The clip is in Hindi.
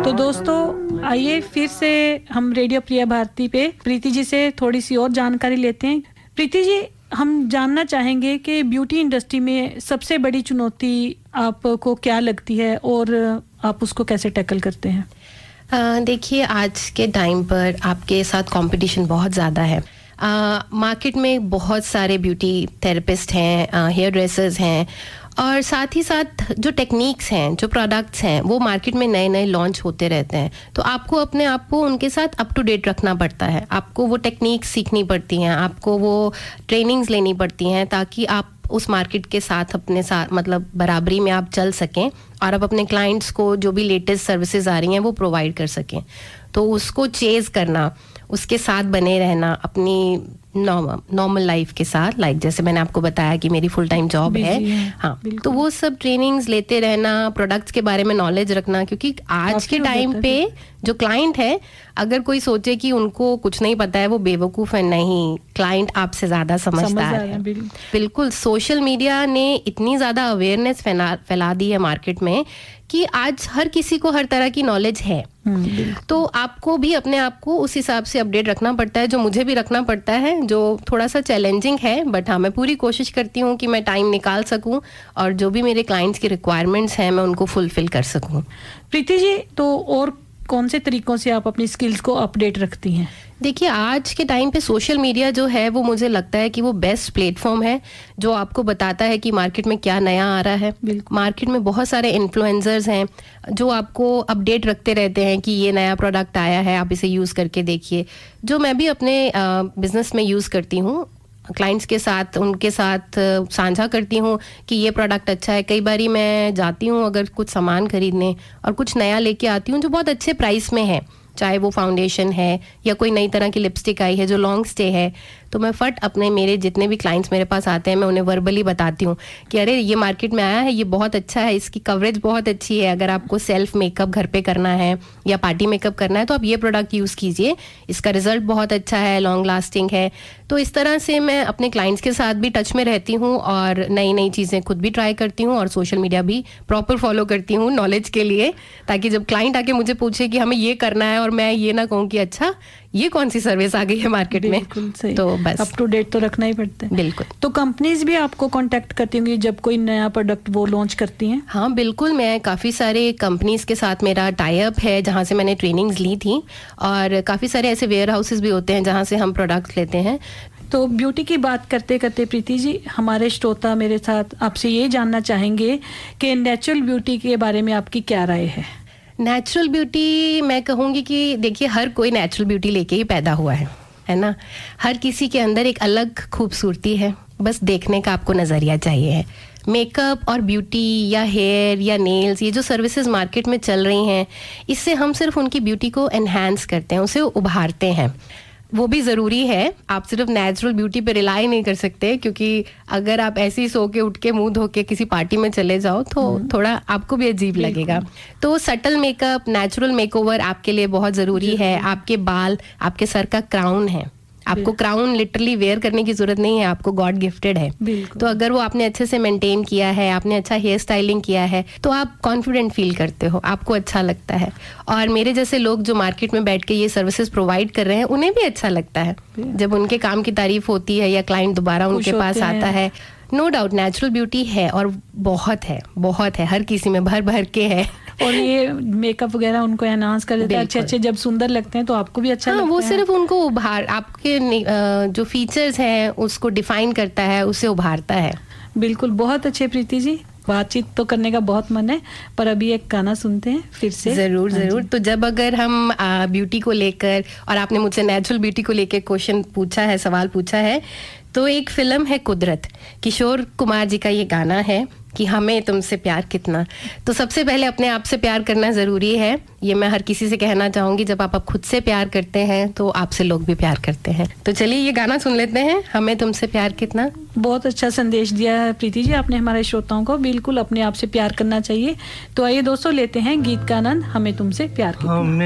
तो दोस्तों आइए फिर से हम रेडियो प्रिया भारती पे प्रीति जी से थोड़ी सी और जानकारी लेते हैं। प्रीति जी, हम जानना चाहेंगे कि ब्यूटी इंडस्ट्री में सबसे बड़ी चुनौती आपको क्या लगती है और आप उसको कैसे टैकल करते हैं? देखिए, आज के टाइम पर आपके साथ कंपटीशन बहुत ज़्यादा है। मार्केट में बहुत सारे ब्यूटी थेरेपिस्ट हैं, हेयर ड्रेसर्स हैं, और साथ ही साथ जो टेक्निक्स हैं, जो प्रोडक्ट्स हैं, वो मार्केट में नए नए लॉन्च होते रहते हैं। तो आपको अपने आप को उनके साथ अप टू डेट रखना पड़ता है। आपको वो टेक्निक्स सीखनी पड़ती हैं, आपको वो ट्रेनिंग्स लेनी पड़ती हैं, ताकि आप उस मार्केट के साथ अपने साथ मतलब बराबरी में आप चल सकें और आप अपने क्लाइंट्स को जो भी लेटेस्ट सर्विसेज आ रही हैं वो प्रोवाइड कर सकें। तो उसको चेज करना, उसके साथ बने रहना, अपनी नॉर्मल लाइफ के साथ, लाइक जैसे मैंने आपको बताया कि मेरी फुल टाइम जॉब है, हाँ, तो वो सब ट्रेनिंग्स लेते रहना, प्रोडक्ट्स के बारे में नॉलेज रखना, क्योंकि आज के टाइम पे जो क्लाइंट है, अगर कोई सोचे कि उनको कुछ नहीं पता है, वो बेवकूफ़ है। नहीं, क्लाइंट आपसे ज़्यादा समझदार है। बिल्कुल, सोशल मीडिया ने इतनी ज़्यादा अवेयरनेस फैला दी है मार्केट में कि आज हर किसी को हर तरह की नॉलेज है। तो आपको भी अपने आप को उस हिसाब से अपडेट रखना पड़ता है, जो मुझे भी रखना पड़ता है, जो थोड़ा सा चैलेंजिंग है। बट हाँ, मैं पूरी कोशिश करती हूँ कि मैं टाइम निकाल सकूँ और जो भी मेरे क्लाइंट्स की रिक्वायरमेंट्स हैं मैं उनको फुलफिल कर सकूँ। प्रीति जी, तो और कौन से तरीकों से आप अपनी स्किल्स को अपडेट रखती हैं? देखिए, आज के टाइम पे सोशल मीडिया जो है वो मुझे लगता है कि वो बेस्ट प्लेटफॉर्म है, जो आपको बताता है कि मार्केट में क्या नया आ रहा है। मार्केट में बहुत सारे इन्फ्लुएंसर्स हैं जो आपको अपडेट रखते रहते हैं कि ये नया प्रोडक्ट आया है, आप इसे यूज़ करके देखिए, जो मैं भी अपने बिजनेस में यूज़ करती हूँ। क्लाइंट्स के साथ, उनके साथ साझा करती हूँ कि ये प्रोडक्ट अच्छा है। कई बारी मैं जाती हूँ अगर कुछ सामान खरीदने और कुछ नया लेके आती हूँ जो बहुत अच्छे प्राइस में है, चाहे वो फाउंडेशन है या कोई नई तरह की लिपस्टिक आई है जो लॉन्ग स्टे है, तो मैं फट अपने मेरे जितने भी क्लाइंट्स मेरे पास आते हैं मैं उन्हें वर्बली बताती हूँ कि अरे ये मार्केट में आया है, ये बहुत अच्छा है, इसकी कवरेज बहुत अच्छी है, अगर आपको सेल्फ मेकअप घर पे करना है या पार्टी मेकअप करना है तो आप ये प्रोडक्ट यूज़ कीजिए, इसका रिजल्ट बहुत अच्छा है, लॉन्ग लास्टिंग है। तो इस तरह से मैं अपने क्लाइंट्स के साथ भी टच में रहती हूँ और नई नई चीज़ें खुद भी ट्राई करती हूँ और सोशल मीडिया भी प्रॉपर फॉलो करती हूँ नॉलेज के लिए, ताकि जब क्लाइंट आके मुझे पूछे कि हमें ये करना है और मैं ये ना कहूँ कि अच्छा ये कौन सी सर्विस आ गई है मार्केट में, तो बस अप टू डेट तो रखना ही पड़ता है। बिल्कुल। तो कंपनीज भी आपको कांटेक्ट करती होंगी जब कोई नया प्रोडक्ट वो लॉन्च करती हैं? हाँ बिल्कुल, मैं काफ़ी सारे कंपनीज के साथ मेरा टाई अप है जहाँ से मैंने ट्रेनिंग्स ली थी, और काफ़ी सारे ऐसे वेयर हाउसेज भी होते हैं जहाँ से हम प्रोडक्ट्स लेते हैं। तो ब्यूटी की बात करते करते प्रीति जी, हमारे श्रोता मेरे साथ आपसे ये जानना चाहेंगे कि नेचुरल ब्यूटी के बारे में आपकी क्या राय है? नेचुरल ब्यूटी, मैं कहूँगी कि देखिए हर कोई नेचुरल ब्यूटी लेके ही पैदा हुआ है ना। हर किसी के अंदर एक अलग खूबसूरती है, बस देखने का आपको नज़रिया चाहिए है। मेकअप और ब्यूटी या हेयर या नेल्स, ये जो सर्विसेज मार्केट में चल रही हैं, इससे हम सिर्फ उनकी ब्यूटी को एनहांस करते हैं, उसे उभारते हैं। वो भी ज़रूरी है, आप सिर्फ नेचुरल ब्यूटी पे रिलाई नहीं कर सकते, क्योंकि अगर आप ऐसे ही सो के उठ के मुंह धो के किसी पार्टी में चले जाओ तो थोड़ा आपको भी अजीब लगेगा। तो सटल मेकअप, नेचुरल मेकओवर आपके लिए बहुत ज़रूरी है। आपके बाल, आपके सर का क्राउन है, आपको क्राउन लिटरली वेयर करने की जरूरत नहीं है, आपको गॉड गिफ्टेड है। तो अगर वो आपने अच्छे से मेंटेन किया है, आपने अच्छा हेयर स्टाइलिंग किया है, तो आप कॉन्फिडेंट फील करते हो, आपको अच्छा लगता है। और मेरे जैसे लोग जो मार्केट में बैठ के ये सर्विसेज प्रोवाइड कर रहे हैं, उन्हें भी अच्छा लगता है जब उनके काम की तारीफ होती है या क्लाइंट दोबारा उनके पास आता है। नो डाउट नेचुरल ब्यूटी है और बहुत है, हर किसी में भर भर के है। और ये मेकअप वगैरह उनको एनहांस कर देता है, अच्छे जब सुंदर लगते हैं तो आपको भी अच्छा लगता है। वो सिर्फ उनको उभार, आपके जो फीचर्स हैं उसको डिफाइन करता है, उसे उभारता है। बिल्कुल, बहुत अच्छे प्रीति जी, बातचीत तो करने का बहुत मन है, पर अभी एक गाना सुनते हैं फिर से। जरूर। तो जब अगर हम ब्यूटी को लेकर, और आपने मुझसे नेचुरल ब्यूटी को लेकर क्वेश्चन पूछा है, सवाल पूछा है, तो एक फिल्म है कुदरत, किशोर कुमार जी का ये गाना है कि हमें तुमसे प्यार कितना। तो सबसे पहले अपने आप से प्यार करना ज़रूरी है, ये मैं हर किसी से कहना चाहूँगी। जब आप खुद से प्यार करते हैं तो आपसे लोग भी प्यार करते हैं। तो चलिए ये गाना सुन लेते हैं, हमें तुमसे प्यार कितना। बहुत अच्छा संदेश दिया है प्रीति जी आपने हमारे श्रोताओं को, बिल्कुल अपने आप से प्यार करना चाहिए। तो आइए दोस्तों, लेते हैं गीत का आनंद, हमें तुमसे प्यार कितना।